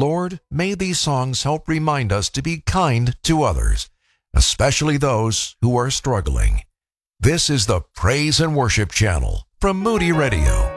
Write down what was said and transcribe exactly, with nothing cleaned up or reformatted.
Lord, may these songs help remind us to be kind to others, especially those who are struggling. This is the Praise and Worship Channel from Moody Radio.